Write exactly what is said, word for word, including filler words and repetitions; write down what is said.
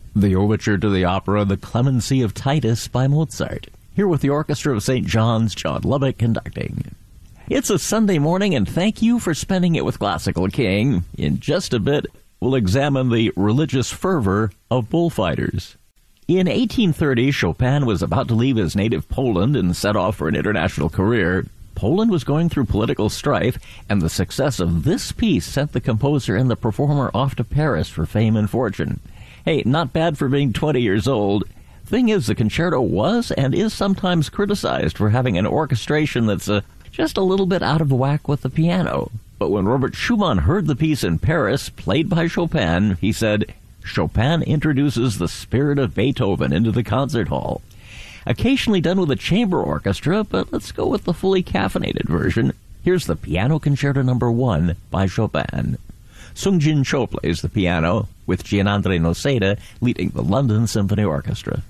The overture to the opera The Clemency of Titus by Mozart. Here with the Orchestra of Saint John's, John Lubbock conducting. It's a Sunday morning, and thank you for spending it with Classical King. In just a bit, we'll examine the religious fervor of bullfighters. In eighteen thirty, Chopin was about to leave his native Poland and set off for an international career. Poland was going through political strife, and the success of this piece sent the composer and the performer off to Paris for fame and fortune. Hey, not bad for being twenty years old. Thing is, the concerto was and is sometimes criticized for having an orchestration that's uh, just a little bit out of whack with the piano. But when Robert Schumann heard the piece in Paris, played by Chopin, he said, "Chopin introduces the spirit of Beethoven into the concert hall." Occasionally done with a chamber orchestra, but let's go with the fully caffeinated version. Here's the Piano Concerto Number One by Chopin. Sung Jin Cho plays the piano, with Gianandrea Noseda leading the London Symphony Orchestra.